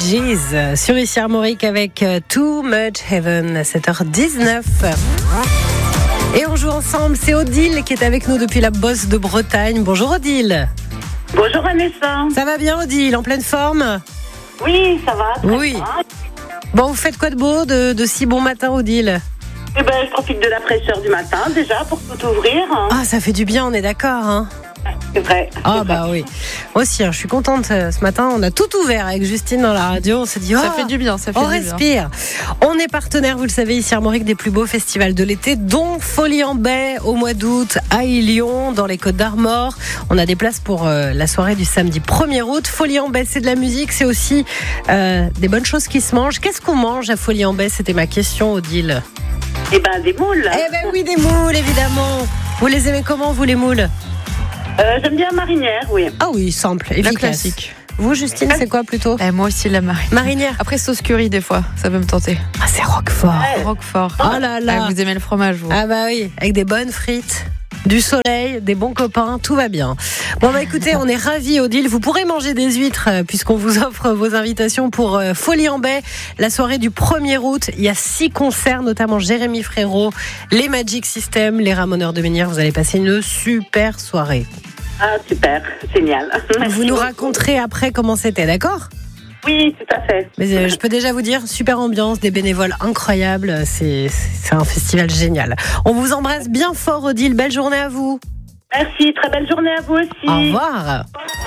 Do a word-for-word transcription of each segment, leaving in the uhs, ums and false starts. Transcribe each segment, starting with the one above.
Gees sur Ici Armorique avec Too Much Heaven à sept heures dix-neuf. Et on joue ensemble, c'est Odile qui est avec nous depuis la Bosse de Bretagne. Bonjour Odile. Bonjour Vanessa. Ça va bien Odile, en pleine forme? Oui, ça va. Très oui. bien. Bon, vous faites quoi de beau, de, de si bon matin Odile? Eh ben, je profite de la fraîcheur du matin déjà pour tout ouvrir. Ah, ça fait du bien, on est d'accord, hein? C'est vrai. Ah bah oui. Moi aussi, hein, je suis contente. Ce matin, on a tout ouvert avec Justine dans la radio. On s'est dit, oh, ça fait du bien, ça fait on du respire. Bien. On est partenaire, vous le savez, ici Armorique, des plus beaux festivals de l'été, dont Folie en Baie au mois d'août à Ilion, dans les Côtes d'Armor. On a des places pour euh, la soirée du samedi premier août. Folie en Baie, c'est de la musique, c'est aussi euh, des bonnes choses qui se mangent. Qu'est-ce qu'on mange à Folie en Baie? C'était ma question, Odile. Eh ben, des moules. Eh ben oui, des moules, évidemment. Vous les aimez comment, vous, les moules? Euh, j'aime bien marinière, oui. Ah oui, simple, efficace. La classique. Vous, Justine, c'est quoi plutôt? eh, Moi aussi, la marinière. Marinière. Après, sauce curry, des fois, ça peut me tenter. Ah, c'est Roquefort. Ouais. Roquefort. Oh là là. Ah, vous aimez le fromage, vous? Ah bah oui, avec des bonnes frites, du soleil, des bons copains, tout va bien. Bon bah écoutez, on est ravis Odile, vous pourrez manger des huîtres euh, puisqu'on vous offre vos invitations pour euh, Folie en Baie, la soirée du premier août. Il y a six concerts, notamment Jérémy Frérot, les Magic System, les Ramoneurs de Menhir. Vous allez passer une super soirée. Ah, super, génial. Merci Vous nous beaucoup. raconterez après comment c'était, d'accord? Oui, tout à fait. Mais euh, je peux déjà vous dire, super ambiance, des bénévoles incroyables, c'est, c'est un festival génial. On vous embrasse bien fort Odile, belle journée à vous. Merci, très belle journée à vous aussi. Au revoir.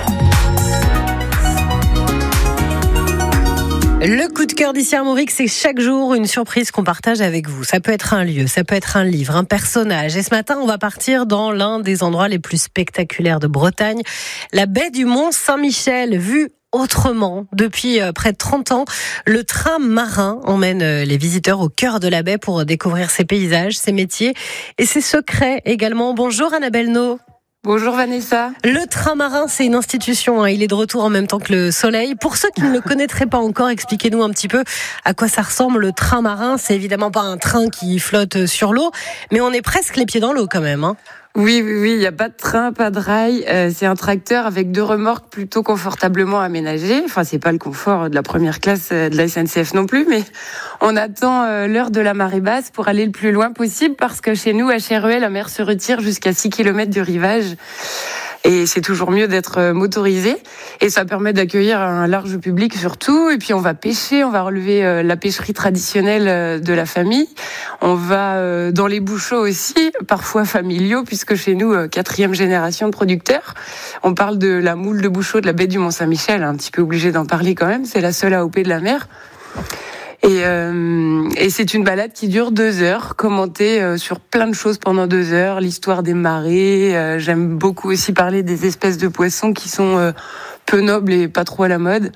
Le coup de cœur d'Ici Armorique, c'est chaque jour une surprise qu'on partage avec vous. Ça peut être un lieu, ça peut être un livre, un personnage. Et ce matin, on va partir dans l'un des endroits les plus spectaculaires de Bretagne, la baie du Mont-Saint-Michel, vue autrement. Depuis près de trente ans, le train marin emmène les visiteurs au cœur de la baie pour découvrir ses paysages, ses métiers et ses secrets également. Bonjour Annabelle No. Bonjour Vanessa. Le train marin, c'est une institution. Hein. Il est de retour en même temps que le soleil. Pour ceux qui ne le connaîtraient pas encore, expliquez-nous un petit peu à quoi ça ressemble le train marin. C'est évidemment pas un train qui flotte sur l'eau, mais on est presque les pieds dans l'eau quand même. Hein. Oui, oui, oui, il n'y a pas de train, pas de rail. Euh, c'est un tracteur avec deux remorques plutôt confortablement aménagées. Enfin, c'est pas le confort de la première classe de la S N C F non plus, mais on attend euh, l'heure de la marée basse pour aller le plus loin possible parce que chez nous, à Cherruet, la mer se retire jusqu'à six kilomètres du rivage. Et c'est toujours mieux d'être motorisé. Et ça permet d'accueillir un large public surtout. Et puis on va pêcher, on va relever la pêcherie traditionnelle de la famille. On va dans les bouchots aussi, parfois familiaux, puisque chez nous, quatrième génération de producteurs. On parle de la moule de bouchot de la baie du Mont-Saint-Michel, un petit peu obligé d'en parler quand même. C'est la seule A O P de la mer. Et, euh, et c'est une balade qui dure deux heures, commentée euh, sur plein de choses pendant deux heures, l'histoire des marées. Euh, j'aime beaucoup aussi parler des espèces de poissons qui sont euh, peu nobles et pas trop à la mode.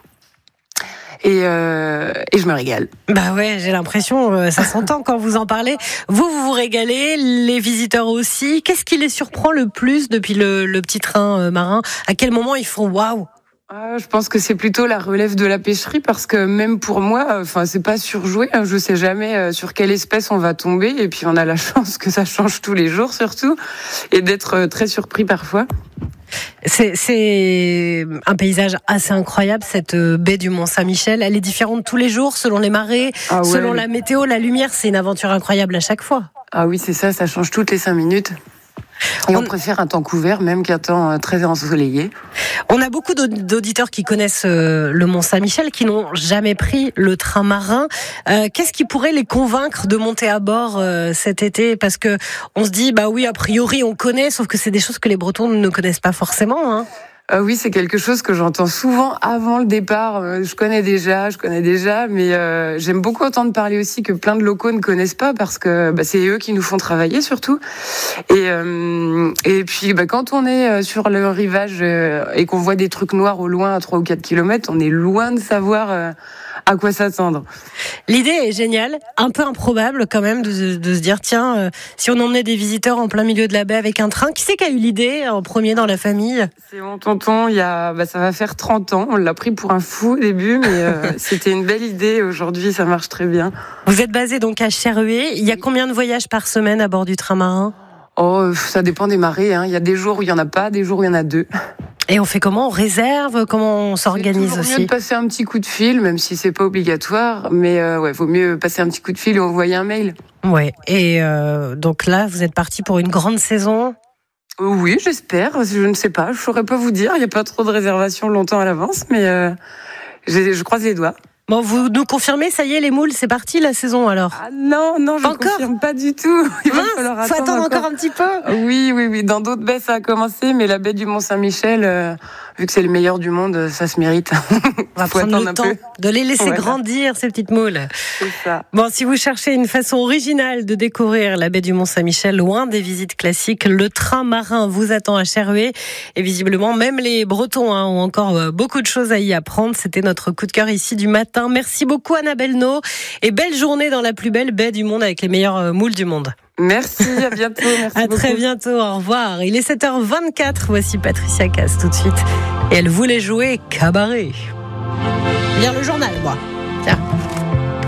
Et, euh, et je me régale. Bah ouais, j'ai l'impression, euh, ça s'entend quand vous en parlez. Vous, vous vous régalez, les visiteurs aussi. Qu'est-ce qui les surprend le plus depuis le, le petit train euh, marin? À quel moment ils font waouh? Ah, je pense que c'est plutôt la relève de la pêcherie parce que même pour moi, enfin c'est pas surjoué. Hein, je sais jamais sur quelle espèce on va tomber et puis on a la chance que ça change tous les jours surtout et d'être très surpris parfois. C'est, c'est un paysage assez incroyable cette baie du Mont-Saint-Michel. Elle est différente tous les jours selon les marées, ah ouais. Selon la météo, la lumière. C'est une aventure incroyable à chaque fois. Ah oui, c'est ça, ça change toutes les cinq minutes. Et on, on préfère un temps couvert même qu'un temps très ensoleillé. On a beaucoup d'auditeurs qui connaissent le Mont-Saint-Michel, qui n'ont jamais pris le train marin. Euh, qu'est-ce qui pourrait les convaincre de monter à bord euh, cet été? Parce que on se dit, bah oui, a priori on connaît, sauf que c'est des choses que les Bretons ne connaissent pas forcément. Hein. Euh, oui, c'est quelque chose que j'entends souvent avant le départ. Euh, je connais déjà, je connais déjà, mais euh, j'aime beaucoup entendre parler aussi que plein de locaux ne connaissent pas parce que bah, c'est eux qui nous font travailler surtout. Et, euh, et puis bah, quand on est sur le rivage euh, et qu'on voit des trucs noirs au loin à trois ou quatre kilomètres, on est loin de savoir euh, à quoi s'attendre. L'idée est géniale, un peu improbable quand même de, de se dire tiens, euh, si on emmenait des visiteurs en plein milieu de la baie avec un train, qui c'est qui a eu l'idée en premier dans la famille? C'est mon tonton, il y a, bah, ça va faire trente ans, on l'a pris pour un fou au début, mais euh, c'était une belle idée, aujourd'hui ça marche très bien. Vous êtes basé donc à Cherruet, il y a combien de voyages par semaine à bord du train marin? Oh, ça dépend des marées, hein. Il y a des jours où il n'y en a pas, des jours où il y en a deux. Et on fait comment? On réserve? Comment on s'organise aussi? aussi? C'est mieux de passer un petit coup de fil, même si c'est pas obligatoire. Mais euh, ouais, vaut mieux passer un petit coup de fil ou envoyer un mail. Ouais. Et euh, donc là, vous êtes parti pour une grande saison? Oui, j'espère. Je ne sais pas. Je saurais pas vous dire. Il n'y a pas trop de réservations longtemps à l'avance, mais euh, je croise les doigts. Bon, vous nous confirmez, ça y est, les moules, c'est parti la saison alors? Ah non, non, je ne confirme pas du tout. Il va falloir attendre, faut attendre encore. encore un petit peu. Oui, oui, oui. Dans d'autres baies, ça a commencé, mais la baie du Mont-Saint-Michel, euh, vu que c'est le meilleur du monde, ça se mérite. On va prendre le temps peu. de les laisser voilà. grandir, ces petites moules. C'est ça. Bon, si vous cherchez une façon originale de découvrir la baie du Mont-Saint-Michel, loin des visites classiques, le train marin vous attend à Cherhuet. Et visiblement, même les Bretons hein, ont encore beaucoup de choses à y apprendre. C'était notre coup de cœur ici du matin. Merci beaucoup, Annabelle No. Et belle journée dans la plus belle baie du monde avec les meilleures moules du monde. Merci, à bientôt. Merci à beaucoup. très bientôt, au revoir. Il est sept heures vingt-quatre, voici Patricia Cass tout de suite. Et elle voulait jouer cabaret. Lire le journal, moi.